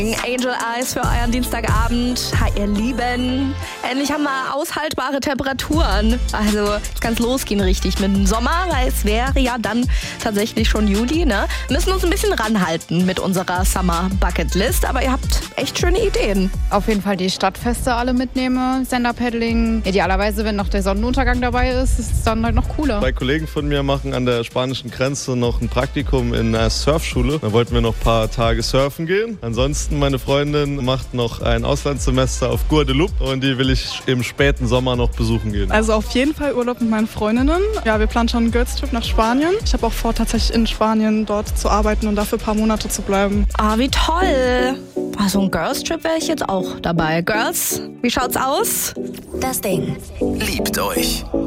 Angel Eyes für euren Dienstagabend. Hi, ihr Lieben. Endlich haben wir aushaltbare Temperaturen. Also, es kann losgehen richtig mit dem Sommer, weil es wäre ja dann tatsächlich schon Juli, ne? Wir müssen uns ein bisschen ranhalten mit unserer Summer Bucket List, aber ihr habt echt schöne Ideen. Auf jeden Fall die Stadtfeste alle mitnehme, Stand-Up-Paddling. Idealerweise, wenn noch der Sonnenuntergang dabei ist, ist es dann halt noch cooler. 2 Kollegen von mir machen an der spanischen Grenze noch ein Praktikum in einer Surfschule. Da wollten wir noch ein paar Tage surfen gehen. Ansonsten, meine Freundin macht noch ein Auslandssemester auf Guadeloupe und die will ich im späten Sommer noch besuchen gehen. Also auf jeden Fall Urlaub mit meinen Freundinnen. Ja, wir planen schon einen Girls Trip nach Spanien. Ich habe auch vor, tatsächlich in Spanien dort zu arbeiten und dafür ein paar Monate zu bleiben. Ah, wie toll. So ein Girls Trip wäre ich jetzt auch dabei. Girls, wie schaut's aus? Das Ding. Liebt euch.